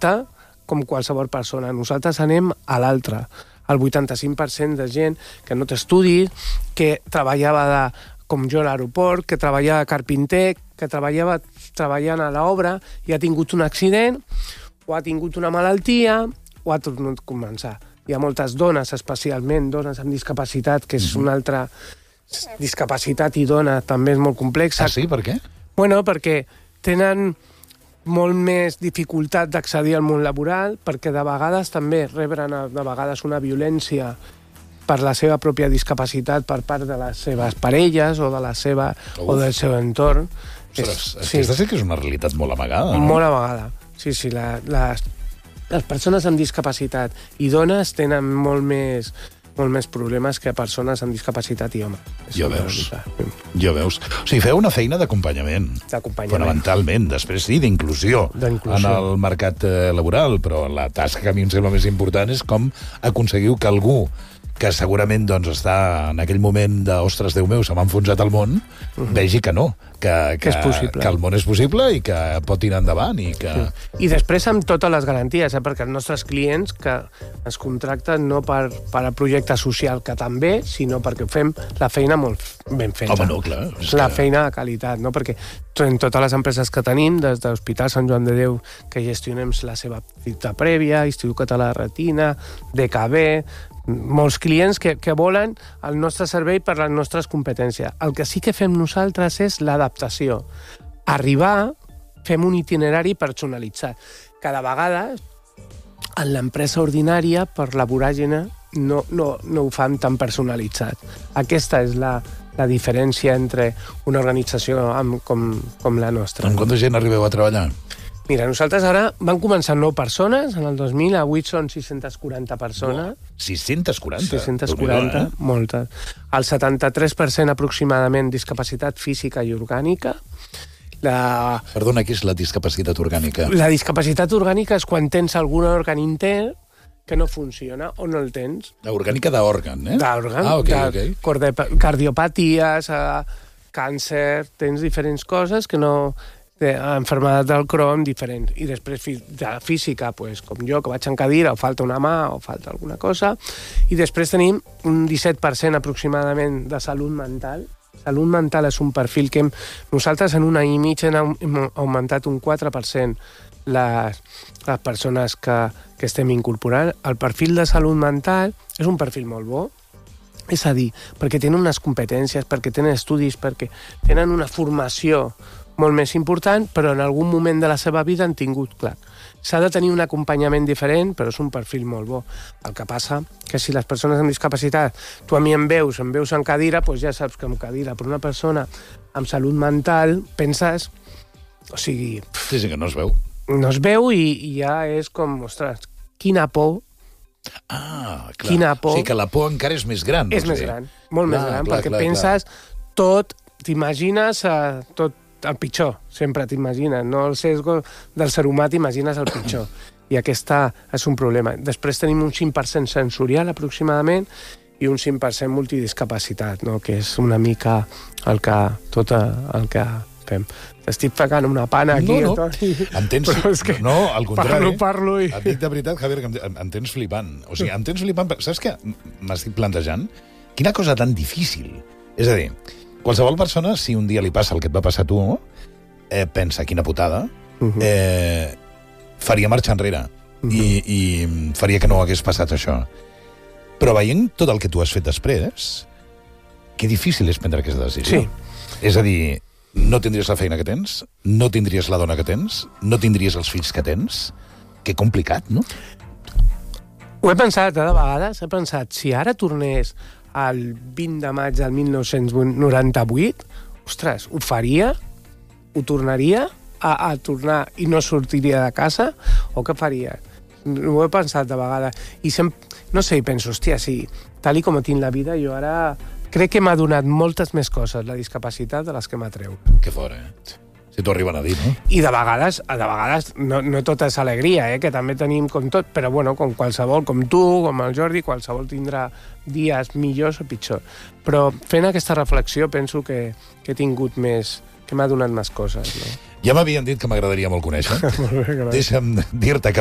tracte com qualsevol persona. Nosaltres anem a l'altre. El 85% de gent que no té estudis, que treballava com jo a l'aeroport, que treballava de carpinter, que treballava treballant a l'obra i ha tingut un accident, o ha tingut una malaltia, o ha tornat a començar. Hi ha moltes dones, especialment dones amb discapacitat, que és una altra... Discapacitat i dona també és molt complexa. Ah, sí? Per què? Bueno, perquè tenen molt més dificultat d'accedir al món laboral, perquè de vegades també rebren de vegades una violència per la seva pròpia discapacitat per part de les seves parelles o de la seva o del seu entorn. Ostres, aquesta sí que és una realitat molt amagada, no? Molt amagada. Sí, les persones amb discapacitat i dones tenen molt més problemes que persones amb discapacitat i home. Ja veus. O sigui, feu una feina d'acompanyament. Fonamentalment. Després sí, d'inclusió en el mercat laboral, però la tasca que a mi em sembla més important és com aconseguiu que algú que segurament està en aquell moment de ostres, Déu meu, se m'ha enfonsat el món, vegi que no, que el món és possible i que pot tirar endavant. I després amb totes les garanties, perquè els nostres clients que ens contracten no per al projecte social, que també, sinó perquè fem la feina molt ben feta. Home, no, clar. La feina de qualitat, no? Perquè en totes les empreses que tenim, des de l'Hospital Sant Joan de Déu, que gestionem la seva cita prèvia, Institut Català de Retina, DKB, molts clients que volen el nostre servei per les nostres competències. El que sí que fem nosaltres és l'adaptació. Arribar, fem un itinerari personalitzat. Cada vegada, en l'empresa ordinària, per la voràgine, no ho fan tan personalitzat. Aquesta és la diferència entre una organització com la nostra. Amb quanta gent arribeu a treballar? Mira, nosaltres ara van començar 9 persones, en el 2000, avui són 640 persones. 640? 640, moltes. El 73% aproximadament discapacitat física i orgànica. Perdona, què és la discapacitat orgànica? La discapacitat orgànica és quan tens algun òrgan intern que no funciona o no el tens. Orgànica d'òrgan, eh? D'òrgan, cardiopaties, càncer, tens diferents coses que no... enfermedad del Crohn diferents. I després de física, com jo, que vaig en cadira, o falta una mà, o falta alguna cosa. I després tenim un 17% aproximadament de salut mental. Salut mental és un perfil que nosaltres en un any i mig hem augmentat un 4% les persones que estem incorporant. El perfil de salut mental és un perfil molt bo. És a dir, perquè tenen unes competències, perquè tenen estudis, perquè tenen una formació molt més important, però en algun moment de la seva vida han tingut clar. S'ha de tenir un acompanyament diferent, però és un perfil molt bo. El que passa que si les persones amb discapacitat, tu a mi em veus en cadira, doncs ja saps que en cadira, però una persona amb salut mental, penses... O sigui... Sí, que no es veu. No es veu i ja és com, ostres, quina por... Ah, clar. Quina por... O sigui que la por encara és més gran. És més gran, molt més gran, perquè penses tot, t'imagines tot el pitjor, sempre t'imagines, no el sesgo del ser humà, t'imagines el pitjor. I aquest és un problema. Després tenim un 5% sensorial, aproximadament, i un 5% multidiscapacitat, no? Que és una mica el que fem. T'estic pegant una pana aquí. No. Em tens... No, al contrari. Parlo i... Et dic de veritat, Javier, que em tens flipant. O sigui, em tens flipant... Saps què m'estic plantejant? Quina cosa tan difícil. És a dir, qualsevol persona, si un dia li passa el que et va passar a tu, pensa, quina putada, faria marxa enrere i faria que no hagués passat això. Però veient tot el que tu has fet després, que difícil és prendre aquesta decisió. Sí. És a dir, no tindries la feina que tens, no tindries la dona que tens, no tindries els fills que tens. Que complicat, no? Ho he pensat, de vegades, si ara tornés el 20 de maig del 1998, ostres, ho faria? Ho tornaria a tornar i no sortiria de casa? O què faria? Ho he pensat de vegades. I no sé, penso, hòstia, sí, tal com tinc la vida, jo ara crec que m'ha donat moltes més coses la discapacitat de les que m'ha treut. Que fora, Si t'ho arriben a dir, no? I de vegades no tot és alegria, que també tenim com tot, però bueno, com qualsevol, com tu, com el Jordi, qualsevol tindrà dies millors o pitjors. Però fent aquesta reflexió penso que he tingut més, que m'ha donat més coses, no? Ja m'havien dit que m'agradaria molt conèixer. Deixa'm dir-te que